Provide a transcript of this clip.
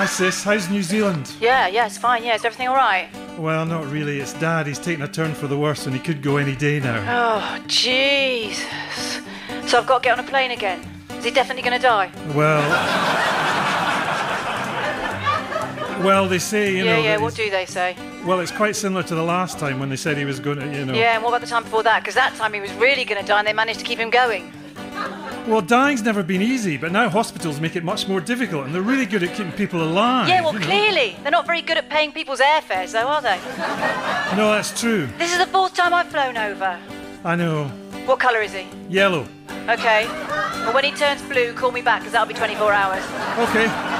Hi, sis. How's New Zealand? Yeah, it's fine. Yeah, is everything all right? Well, not really. It's Dad. He's taking a turn for the worse and he could go any day now. Oh, Jesus. So I've got to get on a plane again. Is he definitely going to die? Well, they say, you know... Yeah, what do they say? Well, it's quite similar to the last time when they said he was going to, you know... Yeah, and what about the time before that? Because that time he was really going to die and they managed to keep him going. Well, dying's never been easy, but now hospitals make it much more difficult and they're really good at keeping people alive. Yeah, well, clearly. They're not very good at paying people's airfares, though, are they? No, that's true. This is the 4th time I've flown over. I know. What colour is he? Yellow. OK. Well, when he turns blue, call me back, because that'll be 24 hours. OK.